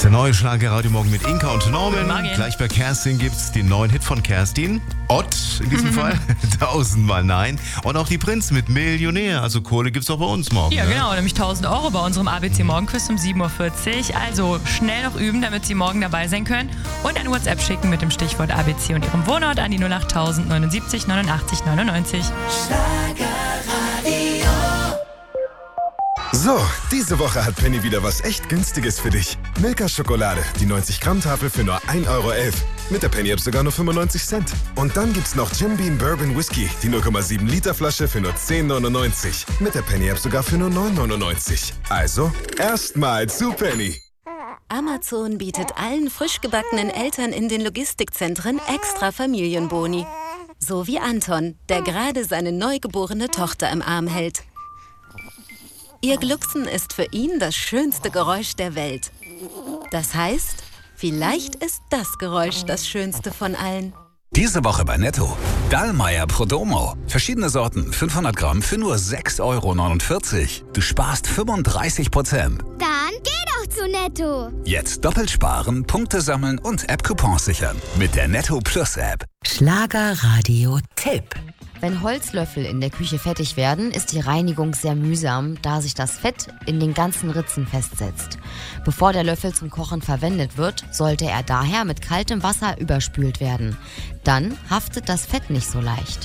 Der neue Schlager-Radio morgen mit Inka und Norman. Morgen. Gleich bei Kerstin gibt's den neuen Hit von Kerstin. Ott in diesem Fall. 1000-mal Nein. Und auch die Prinz mit Millionär. Also Kohle gibt's auch bei uns morgen. Ja, ne? genau, nämlich 1.000 € bei unserem ABC-Morgenquiz um 7.40 Uhr. Also schnell noch üben, damit Sie morgen dabei sein können. Und eine WhatsApp schicken mit dem Stichwort ABC und Ihrem Wohnort an die 08000 79 89 99. So, diese Woche hat Penny wieder was echt Günstiges für dich. Milka-Schokolade, die 90-Gramm-Tafel für nur 1,11 € Mit der Penny-App sogar nur 95 Cent. Und dann gibt's noch Jim Beam Bourbon Whisky, die 0,7 Liter Flasche für nur 10,99 €. Mit der Penny-App sogar für nur 9,99 €. Also, erstmal zu Penny. Amazon bietet allen frisch gebackenen Eltern in den Logistikzentren extra Familienboni. So wie Anton, der gerade seine neugeborene Tochter im Arm hält. Ihr Glucksen ist für ihn das schönste Geräusch der Welt. Das heißt, vielleicht ist das Geräusch das schönste von allen. Diese Woche bei Netto. Dallmayr Prodomo. Verschiedene Sorten, 500 Gramm für nur 6,49 €. Du sparst 35%. Dann geh doch zu Netto. Jetzt doppelt sparen, Punkte sammeln und App-Coupons sichern. Mit der Netto Plus App. Schlager-Radio-Tipp. Wenn Holzlöffel in der Küche fettig werden, ist die Reinigung sehr mühsam, da sich das Fett in den ganzen Ritzen festsetzt. Bevor der Löffel zum Kochen verwendet wird, sollte er daher mit kaltem Wasser überspült werden. Dann haftet das Fett nicht so leicht.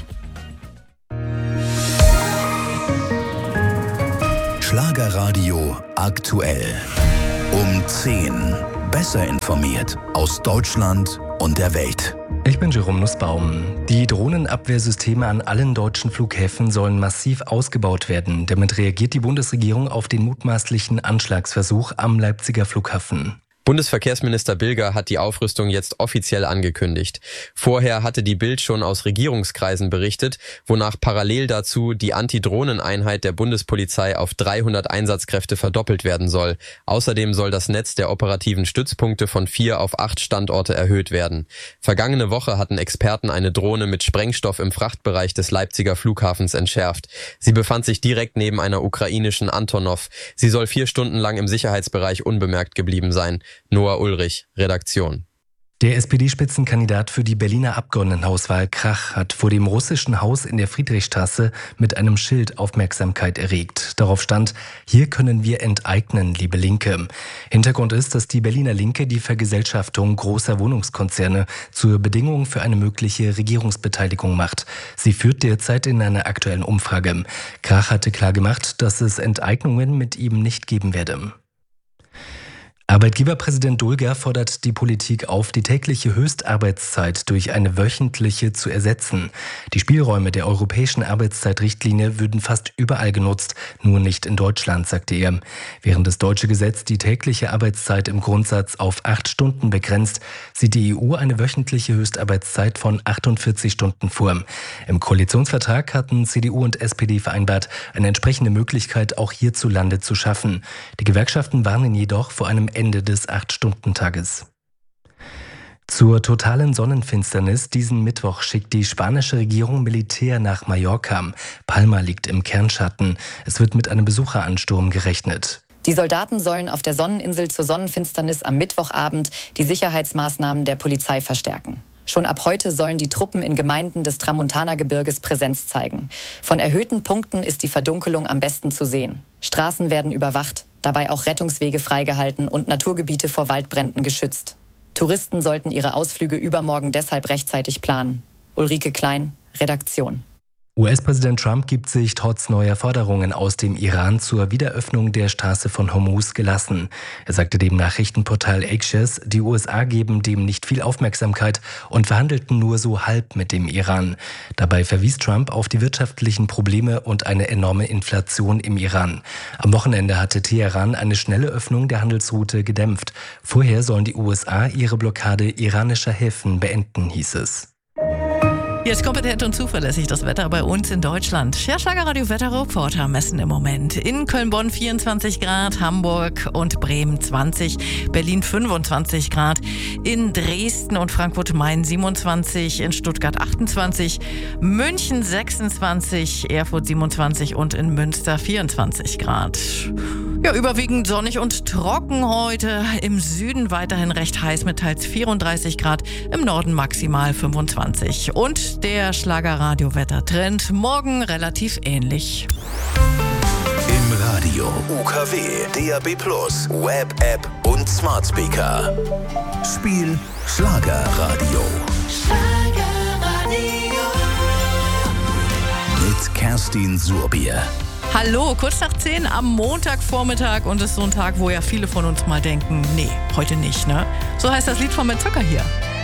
Schlagerradio aktuell. Um 10. Besser informiert aus Deutschland und der Welt. Ich bin Jerome Nussbaum. Die Drohnenabwehrsysteme an allen deutschen Flughäfen sollen massiv ausgebaut werden. Damit reagiert die Bundesregierung auf den mutmaßlichen Anschlagsversuch am Leipziger Flughafen. Bundesverkehrsminister Bilger hat die Aufrüstung jetzt offiziell angekündigt. Vorher hatte die Bild schon aus Regierungskreisen berichtet, wonach parallel dazu die Anti-Drohnen-Einheit der Bundespolizei auf 300 Einsatzkräfte verdoppelt werden soll. Außerdem soll das Netz der operativen Stützpunkte von 4 auf 8 Standorte erhöht werden. Vergangene Woche hatten Experten eine Drohne mit Sprengstoff im Frachtbereich des Leipziger Flughafens entschärft. Sie befand sich direkt neben einer ukrainischen Antonov. Sie soll 4 Stunden lang im Sicherheitsbereich unbemerkt geblieben sein. Noah Ulrich, Redaktion. Der SPD-Spitzenkandidat für die Berliner Abgeordnetenhauswahl Krach hat vor dem russischen Haus in der Friedrichstraße mit einem Schild Aufmerksamkeit erregt. Darauf stand: Hier können wir enteignen, liebe Linke. Hintergrund ist, dass die Berliner Linke die Vergesellschaftung großer Wohnungskonzerne zur Bedingung für eine mögliche Regierungsbeteiligung macht. Sie führt derzeit in einer aktuellen Umfrage. Krach hatte klargemacht, dass es Enteignungen mit ihm nicht geben werde. Arbeitgeberpräsident Dulger fordert die Politik auf, die tägliche Höchstarbeitszeit durch eine wöchentliche zu ersetzen. Die Spielräume der europäischen Arbeitszeitrichtlinie würden fast überall genutzt, nur nicht in Deutschland, sagte er. Während das deutsche Gesetz die tägliche Arbeitszeit im Grundsatz auf 8 Stunden begrenzt, sieht die EU eine wöchentliche Höchstarbeitszeit von 48 Stunden vor. Im Koalitionsvertrag hatten CDU und SPD vereinbart, eine entsprechende Möglichkeit auch hierzulande zu schaffen. Die Gewerkschaften warnen jedoch vor einem Ende des 8-Stunden-Tages. Zur totalen Sonnenfinsternis diesen Mittwoch schickt die spanische Regierung Militär nach Mallorca. Palma liegt im Kernschatten. Es wird mit einem Besucheransturm gerechnet. Die Soldaten sollen auf der Sonneninsel zur Sonnenfinsternis am Mittwochabend die Sicherheitsmaßnahmen der Polizei verstärken. Schon ab heute sollen die Truppen in Gemeinden des Tramontana-Gebirges Präsenz zeigen. Von erhöhten Punkten ist die Verdunkelung am besten zu sehen. Straßen werden überwacht, dabei auch Rettungswege freigehalten und Naturgebiete vor Waldbränden geschützt. Touristen sollten ihre Ausflüge übermorgen deshalb rechtzeitig planen. Ulrike Klein, Redaktion. US-Präsident Trump gibt sich trotz neuer Forderungen aus dem Iran zur Wiederöffnung der Straße von Hormuz gelassen. Er sagte dem Nachrichtenportal Axios, die USA geben dem nicht viel Aufmerksamkeit und verhandelten nur so halb mit dem Iran. Dabei verwies Trump auf die wirtschaftlichen Probleme und eine enorme Inflation im Iran. Am Wochenende hatte Teheran eine schnelle Öffnung der Handelsroute gedämpft. Vorher sollen die USA ihre Blockade iranischer Häfen beenden, hieß es. Hier ist kompetent und zuverlässig das Wetter bei uns in Deutschland. Ja, Schlagerradio Wetterreporter messen im Moment in Köln-Bonn 24 Grad, Hamburg und Bremen 20, Berlin 25 Grad, in Dresden und Frankfurt-Main 27, in Stuttgart 28, München 26, Erfurt 27 und in Münster 24 Grad. Ja, überwiegend sonnig und trocken heute. Im Süden weiterhin recht heiß mit teils 34 Grad, im Norden maximal 25. Und der Schlagerradio-Wettertrend morgen relativ ähnlich. Im Radio, UKW, DAB+, Web-App und Smart Speaker. Spiel Schlagerradio. Mit Kerstin Surbier. Hallo, kurz nach 10 am Montagvormittag und es ist so ein Tag, wo ja viele von uns mal denken, nee, heute nicht, ne? So heißt das Lied von Met Zucker hier.